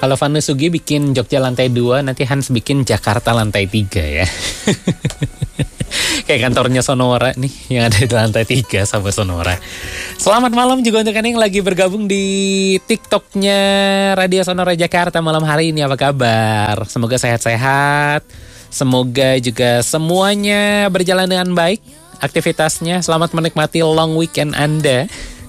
Kalau Vanu Sugi bikin Jogja lantai 2, nanti Hans bikin Jakarta lantai 3 ya. Kayak kantornya Sonora nih, yang ada di lantai 3 sama Sonora. Selamat malam juga untuk yang lagi bergabung di TikToknya Radio Sonora Jakarta malam hari ini. Apa kabar? Semoga sehat-sehat. Semoga juga semuanya berjalan dengan baik aktivitasnya. Selamat menikmati long weekend Anda.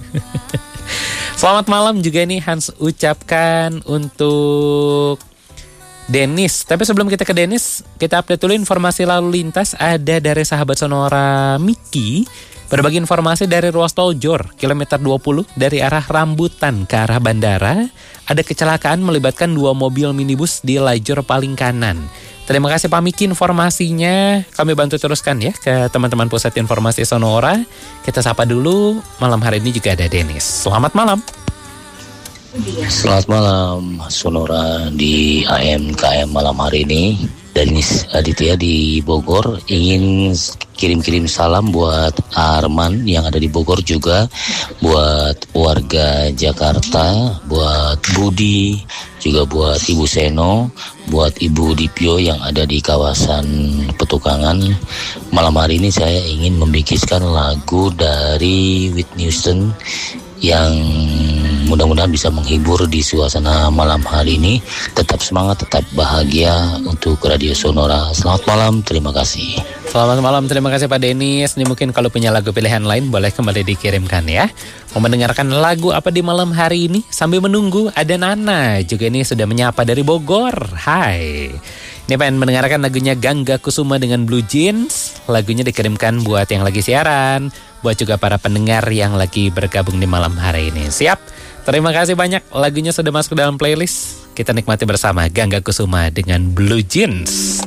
Selamat malam juga nih Hans ucapkan untuk Dennis. Tapi sebelum kita ke Dennis, kita update dulu informasi lalu lintas. Ada dari sahabat Sonora Miki berbagi informasi dari ruas tol Jor kilometer 20 dari arah Rambutan ke arah bandara. Ada kecelakaan melibatkan 2 mobil minibus di lajur paling kanan. Terima kasih Pak Miki informasinya. Kami bantu teruskan ya ke teman-teman pusat informasi Sonora. Kita sapa dulu. Malam hari ini juga ada Dennis. Selamat malam. Selamat malam Sonora di AM/KM malam hari ini. Dennis Aditya di Bogor ingin kirim-kirim salam buat Arman yang ada di Bogor, juga buat warga Jakarta, buat Budi, juga buat Ibu Seno, buat Ibu Dipyo yang ada di kawasan Petukangan. Malam hari ini saya ingin membikinkan lagu dari Whitney Houston yang mudah-mudahan bisa menghibur di suasana malam hari ini. Tetap semangat, tetap bahagia untuk Radio Sonora. Selamat malam, terima kasih. Selamat malam, terima kasih Pak Dennis. Ini mungkin kalau punya lagu pilihan lain boleh kembali dikirimkan ya. Mau mendengarkan lagu apa di malam hari ini? Sambil menunggu ada Nana juga ini sudah menyapa dari Bogor. Hai. Ini pengen mendengarkan lagunya Gangga Kusuma dengan Blue Jeans. Lagunya dikirimkan buat yang lagi siaran, buat juga para pendengar yang lagi bergabung di malam hari ini. Siap? Terima kasih banyak. Lagunya sudah masuk dalam playlist. Kita nikmati bersama Gangga Kusuma dengan Blue Jeans.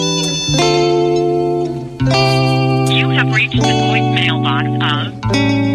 You have reached the voicemail box of